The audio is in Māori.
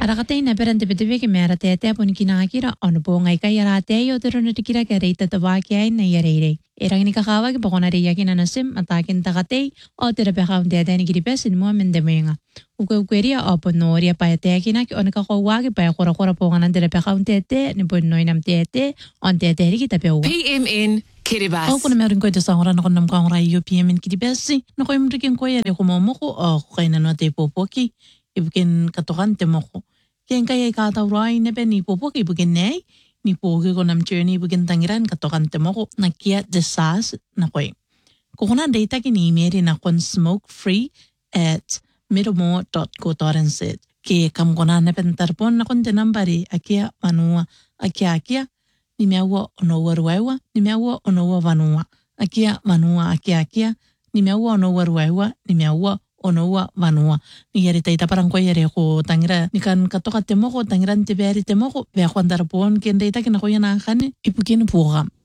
Arakatay na perante peteveke mera tete pun kinakira ono po ngai kai arate yo tero natikira kare tatawa kiai na yarere. Erang ni kakawa ki pokona re yakin anasim atakin takatay o tera pekaun tete ni kiripesin mo mendemenga. Ukeukeria o ponoria pa tekina ki ono kakawa ki pa kora po ngana tera pekaun tete ni pun noinam tete on tete ri kita peu. PMN Kiribati. O kuna meron ko ito sa ngora na kunam ka ngora iyo PMN Kiribati. No ko imrikin ko yare kumomoko o kaina no te popoki. Ibukin katokante moko. Kaya kaya ikatawray na pa ni popoki ibukin nay. Ni poki ko nam journey ibukin tangiran katokante moko. Nakia desas na koy. Kukuna data kinimeri na kon smokefree@middlemore.co.nz. Kaya kam kona na pentarpon na kon tinambari akia manua akia. Ni meawa ono waruewa, ni meawa ono vanua. Akia manua akia. Ni meawa ono waruewa, ni meawa ono vanua. Ni yari taita parang ko yari ko tangira ni kan katoka temoko tangiran tiberi temoko be ko andarpon kende ita kina ko yana kan ipukin puga.